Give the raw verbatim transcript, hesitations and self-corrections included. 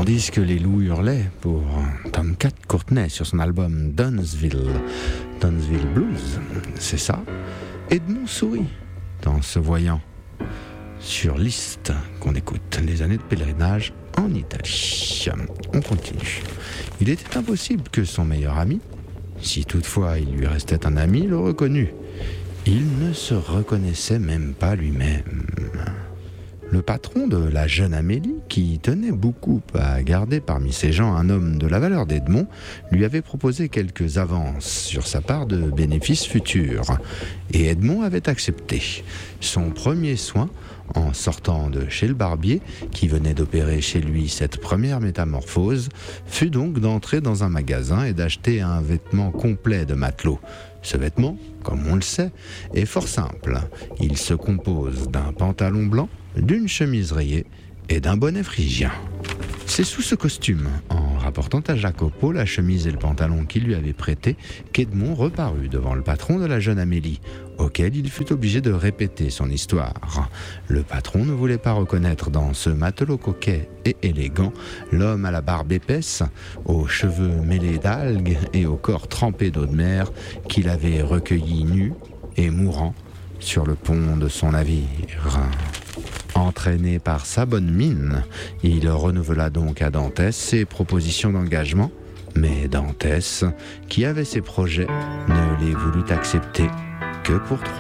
Tandis que les loups hurlaient pour Tomcat Courtenay sur son album Dunsville, Dunsville Blues, c'est ça, Edmond sourit en se voyant sur Liszt qu'on écoute, les années de pèlerinage en Italie. On continue. Il était impossible que son meilleur ami, si toutefois il lui restait un ami, le reconnût. Il ne se reconnaissait même pas lui-même. Le patron de la jeune Amélie, qui tenait beaucoup à garder parmi ses gens un homme de la valeur d'Edmond, lui avait proposé quelques avances sur sa part de bénéfices futurs. Et Edmond avait accepté. Son premier soin, en sortant de chez le barbier, qui venait d'opérer chez lui cette première métamorphose, fut donc d'entrer dans un magasin et d'acheter un vêtement complet de matelot. Ce vêtement, comme on le sait, est fort simple. Il se compose d'un pantalon blanc, d'une chemise rayée et d'un bonnet phrygien. C'est sous ce costume, en rapportant à Jacopo la chemise et le pantalon qu'il lui avait prêté, qu'Edmond reparut devant le patron de la jeune Amélie, auquel il fut obligé de répéter son histoire. Le patron ne voulait pas reconnaître dans ce matelot coquet et élégant l'homme à la barbe épaisse, aux cheveux mêlés d'algues et au corps trempé d'eau de mer qu'il avait recueilli nu et mourant sur le pont de son navire. Entraîné par sa bonne mine, il renouvela donc à Dantès ses propositions d'engagement, mais Dantès, qui avait ses projets, ne les voulut accepter que pour trois